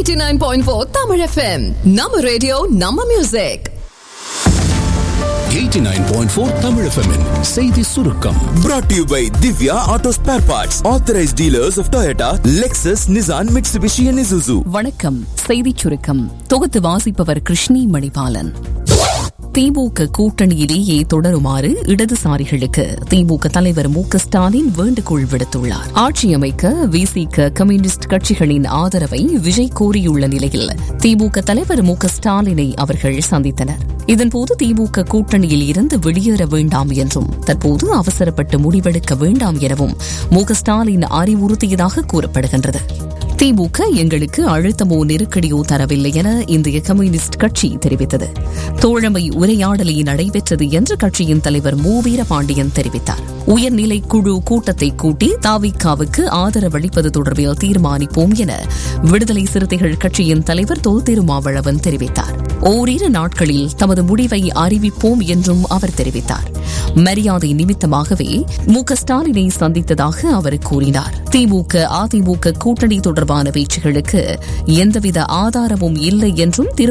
89.4 Tamil FM. Nama radio, Nama music. 89.4 Tamil FM -இன் செய்தி சுருக்கம். Brought to you by Divya Auto Spare Parts, authorized dealers of Toyota, Lexus, Nissan, Mitsubishi and Isuzu. வணக்கம். செய்திச் சுருக்கம் தொகுத்து வாசிப்பவர் கிருஷ்ணி மணிபாலன். திமுக கூட்டணியிலேயே தொடருமாறு இடதுசாரிகளுக்கு திமுக தலைவர் மு.க.ஸ்டாலின் வேண்டுகோள் விடுத்துள்ளார். ஆட்சி அமைக்க விசிக கம்யூனிஸ்ட் கட்சிகளின் ஆதரவை விஜய் கோரியுள்ள நிலையில் திமுக தலைவர் மு.க.ஸ்டாலினை அவர்கள் சந்தித்தனர். இதன்போது திமுக கூட்டணியில் இருந்து வெளியேற வேண்டாம் என்றும் தற்போது அவசரப்பட்டு முடிவெடுக்க வேண்டாம் எனவும் மு.க.ஸ்டாலின் அறிவுறுத்தியதாக கூறப்படுகின்றது. திமுக எங்களுக்கு அழுத்தமோ நெருக்கடியோ தரவில்லை என இந்திய கம்யூனிஸ்ட் கட்சி தெரிவித்தது. தோழமை உரையாடலே நடைபெற்றது என்று கட்சியின் தலைவர் மு. வீரபாண்டியன் தெரிவித்தார். உயர்நிலை குழு கூட்டத்தை கூட்டி தாவிகாவுக்கு ஆதரவளிப்பது தொடர்பில் தீர்மானிப்போம் என விடுதலை சிறுத்தைகள் கட்சியின் தலைவர் தொல் திருமாவளவன் தெரிவித்தார். ஓரிரு நாட்களில் தமது முடிவை அறிவிப்போம் என்றும் அவர் தெரிவித்தார். மரியாதை நிமித்தமாகவே மு.க.ஸ்டாலினை சந்தித்ததாக அவர் கூறினார். திமுக அதிமுக கூட்டணி தொடர்பான பேச்சுகளுக்கு எந்தவித ஆதாரமும் இல்லை என்றும் திரு